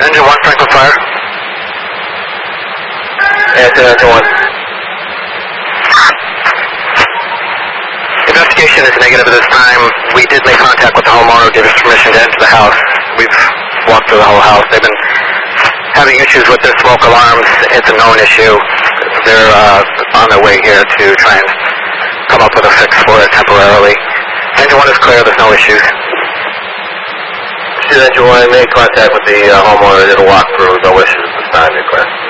Engine 1, Franklin Fire. Answer Engine 1. Investigation is negative at this time. We did make contact with the homeowner, gave us permission to enter the house. We've walked through the whole house. They've been having issues with their smoke alarms. It's a known issue. They're on their way here to try and come up with a fix for it temporarily. Engine 1 is clear. There's no issues. Engine 1 made contact with the homeowner. Did a walkthrough. No issues at this time. You're clear.